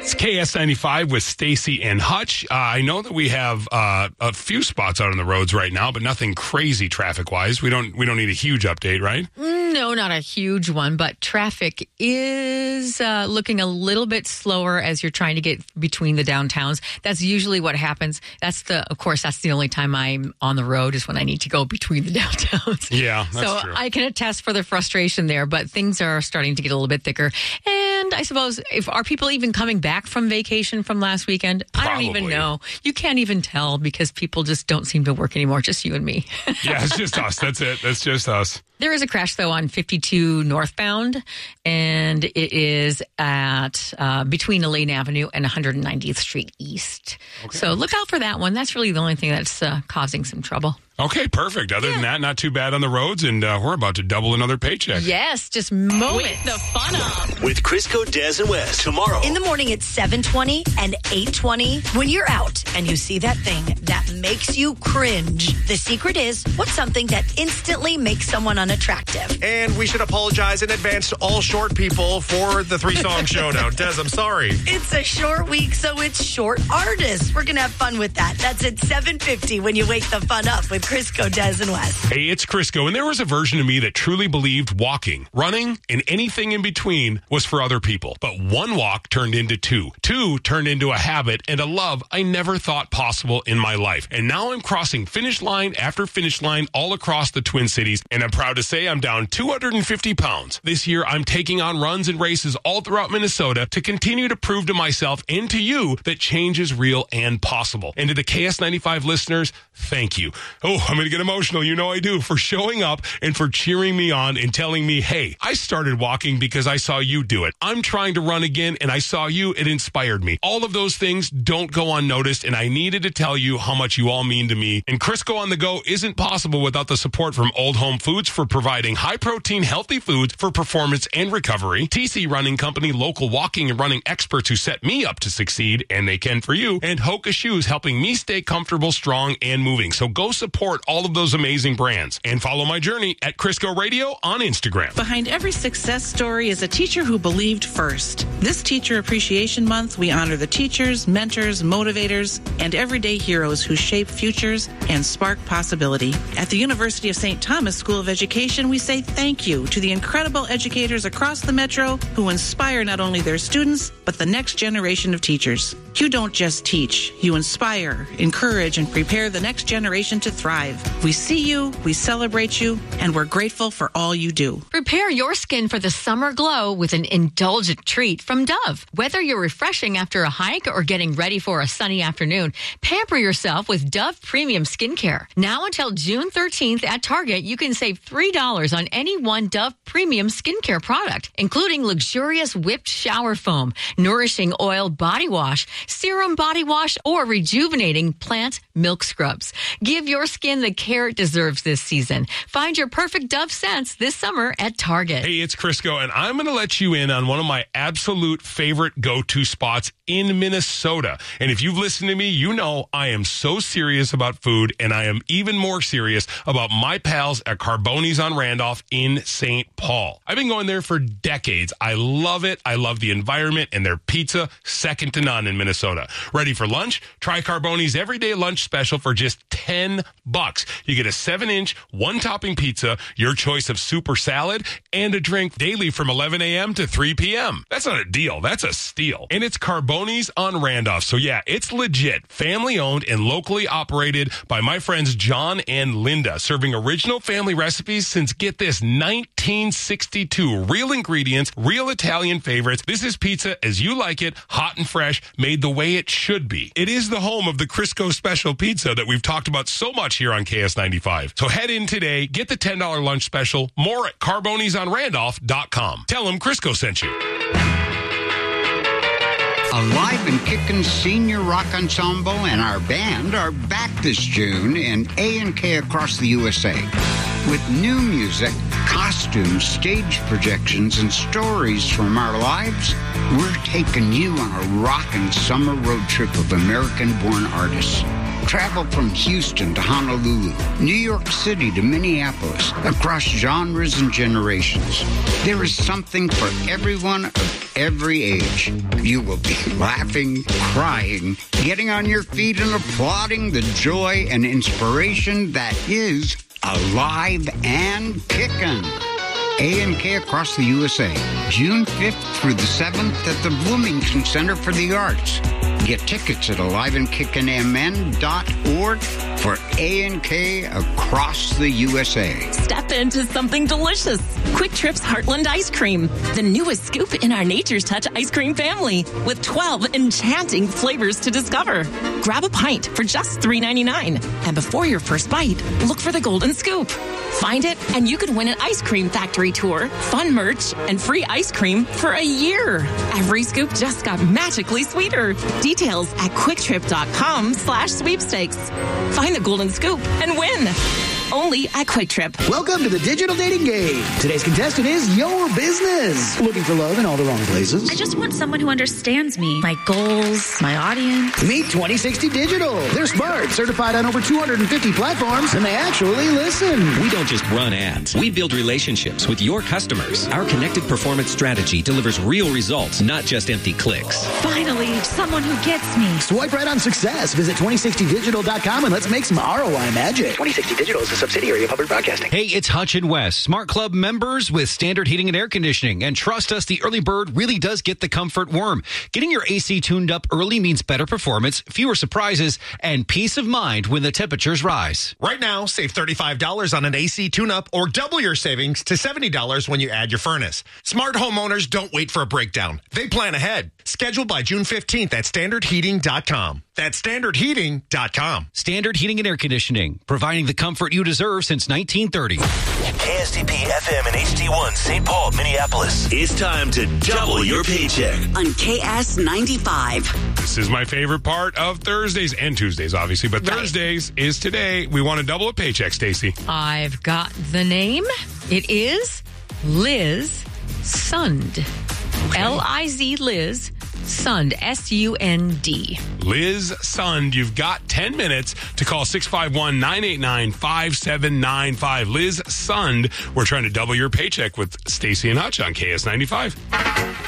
It's KS95 with Stacy and Hutch. I know that we have a few spots out on the roads right now, but nothing crazy traffic-wise. We don't need a huge update, right? No, not a huge one, but traffic is looking a little bit slower as you're trying to get between the downtowns. That's usually what happens. Of course, that's the only time I'm on the road is when I need to go between the downtowns. Yeah, that's true. I can attest for the frustration there, but things are starting to get a little bit thicker. And I suppose, are people even coming back from vacation from last weekend? Probably. I don't even know. You can't even tell because people just don't seem to work anymore, just you and me. Yeah, it's just us. That's it. That's just us. There is a crash, though, on 52 northbound, and it is at between Elaine Avenue and 190th Street East. Okay. So look out for that one. That's really the only thing that's causing some trouble. Okay, perfect. Other than that, not too bad on the roads, and we're about to double another paycheck. Yes, just moments. Wake the fun up. With Crisco, Des, and West tomorrow. In the morning at 7:20 and 8:20. When you're out and you see that thing that makes you cringe, the secret is what's something that instantly makes someone unattractive. And we should apologize in advance to all short people for the 3-song show now. Des, I'm sorry. It's a short week, so it's short artists. We're going to have fun with that. That's at 7:50 when you wake the fun up with Crisco, Des, and West. Hey, it's Crisco, and there was a version of me that truly believed walking, running, and anything in between was for other people. But one walk turned into two. Two turned into a habit and a love I never thought possible in my life. And now I'm crossing finish line after finish line all across the Twin Cities, and I'm proud to say I'm down 250 pounds. This year, I'm taking on runs and races all throughout Minnesota to continue to prove to myself and to you that change is real and possible. And to the KS95 listeners, thank you. Oh, I'm going to get emotional. You know I do. For showing up and for cheering me on and telling me, hey, I started walking because I saw you do it. I'm trying to run again and I saw you. It inspired me. All of those things don't go unnoticed, and I needed to tell you how much you all mean to me. And Crisco on the Go isn't possible without the support from Old Home Foods for providing high-protein, healthy foods for performance and recovery. TC Running Company, local walking and running experts who set me up to succeed, and they can for you. And Hoka Shoes, helping me stay comfortable, strong, and moving. So go support all of those amazing brands. And follow my journey at Crisco Radio on Instagram. Behind every success story is a teacher who believed first. This Teacher Appreciation Month, we honor the teachers, mentors, motivators, and everyday heroes who shape futures and spark possibility. At the University of St. Thomas School of Education, we say thank you to the incredible educators across the metro who inspire not only their students, but the next generation of teachers. You don't just teach, you inspire, encourage, and prepare the next generation to thrive. We see you, we celebrate you, and we're grateful for all you do. Prepare your skin for the summer glow with an indulgent treat from Dove. Whether you're refreshing after a hike or getting ready for a sunny afternoon, pamper yourself with Dove Premium Skincare. Now until June 13th at Target, you can save $3 on any one Dove Premium Skincare product, including luxurious whipped shower foam, nourishing oil body wash, serum body wash, or rejuvenating plant milk scrubs. Give your skin the care it deserves this season. Find your perfect Dove scents this summer at Target. Hey, it's Crisco, and I'm going to let you in on one of my absolute favorite go-to spots in Minnesota. And if you've listened to me, you know I am so serious about food, and I am even more serious about my pals at Carboni's on Randolph in St. Paul. I've been going there for decades. I love it. I love the environment, and their pizza, second to none in Minnesota. Ready for lunch? Try Carboni's everyday lunch special for just $10. You get a 7-inch, one-topping pizza, your choice of soup or salad, and a drink daily from 11 a.m. to 3 p.m. That's not a deal. That's a steal. And it's Carboni's on Randolph. So yeah, it's legit. Family-owned and locally operated by my friends John and Linda, serving original family recipes since, get this, 1962. Real ingredients, real Italian favorites. This is pizza as you like it, hot and fresh, made the way it should be. It is the home of the Crisco Special Pizza that we've talked about so much here on KS95. So head in today, get the $10 lunch special, more at carbonisonrandolph.com. Tell them Crisco sent you. Alive and Kickin' Senior Rock Ensemble and our band are back this June in A&K across the USA. With new music, costumes, stage projections, and stories from our lives, we're taking you on a rockin' summer road trip of American-born artists. Travel from Houston to Honolulu, New York City to Minneapolis, across genres and generations. There is something for everyone of every age. You will be laughing, crying, getting on your feet and applauding the joy and inspiration that is Alive and Kickin'. A&K across the USA, June 5th through the 7th at the Bloomington Center for the Arts. Get tickets at aliveandkickinmn.org for A&K across the USA. Step into something delicious. Quick Trip's Heartland Ice Cream, the newest scoop in our Nature's Touch ice cream family, with 12 enchanting flavors to discover. Grab a pint for just $3.99. And before your first bite, look for the golden scoop. Find it, and you could win an ice cream factory tour, fun merch, and free ice cream for a year. Every scoop just got magically sweeter. Details at quicktrip.com/sweepstakes. Find the golden scoop and win. Only at Quick Trip. Welcome to the digital dating game. Today's contestant is your business. Looking for love in all the wrong places? I just want someone who understands me, my goals, my audience. Meet 2060 Digital. They're smart, certified on over 250 platforms, and they actually listen. We don't just run ads. We build relationships with your customers. Our connected performance strategy delivers real results, not just empty clicks. Finally, someone who gets me. Swipe right on success. Visit 2060digital.com and let's make some ROI magic. 2060 Digital is a subsidiary of Hubbard Broadcasting. Hey, it's Hutch and Wes, Smart Club members with standard heating and air conditioning. And trust us, the early bird really does get the comfort worm. Getting your AC tuned up early means better performance, fewer surprises, and peace of mind when the temperatures rise. Right now, save $35 on an AC tune-up or double your savings to $70 when you add your furnace. Smart homeowners don't wait for a breakdown. They plan ahead. Scheduled by June 15th at standardheating.com. That's standardheating.com. Standard Heating and Air Conditioning, providing the comfort you deserve since 1930. KSTP FM and HD1 St. Paul, Minneapolis. It's time to double your paycheck on KS95. This is my favorite part of Thursdays and Tuesdays, obviously, but right. Thursdays is today. We want to double a paycheck, Stacey. I've got the name. It is Liz Sund. Okay. L-I-Z Liz Sund, S-U-N-D. Liz Sund, you've got 10 minutes to call 651-989-5795. Liz Sund, we're trying to double your paycheck with Stacey and Hutch on KS95.